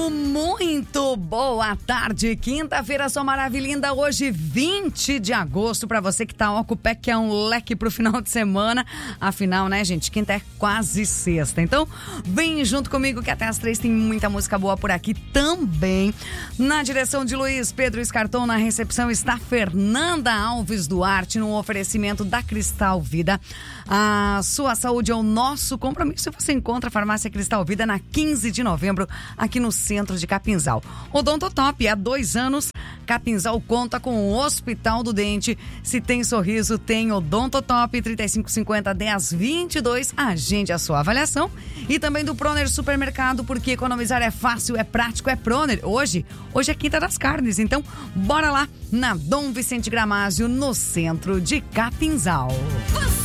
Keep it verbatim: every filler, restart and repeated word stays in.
povo, muito boa tarde. Quinta-feira, sua maravilhinda, hoje vinte de agosto, pra você que tá ocupé, que é um leque pro final de semana. Afinal, né, gente, quinta é quase sexta. Então, vem junto comigo que até as três tem muita música boa por aqui também. Na direção de Luiz Pedro Escarton, na recepção está Fernanda Alves Duarte, no oferecimento da Cristal Vida. A sua saúde é o nosso compromisso. Você encontra a Farmácia Cristal Vida na quinze de novembro, aqui no centro de Capinzal. Odontotop, há dois anos, Capinzal conta com o Hospital do Dente. Se tem sorriso, tem Odontotop. Trinta e cinco cinquenta, dez, vinte e dois. Agende a sua avaliação. E também do Proner Supermercado, porque economizar é fácil, é prático, é Proner. Hoje, hoje é Quinta das Carnes, então bora lá na Dom Vicente Gramásio, no centro de Capinzal.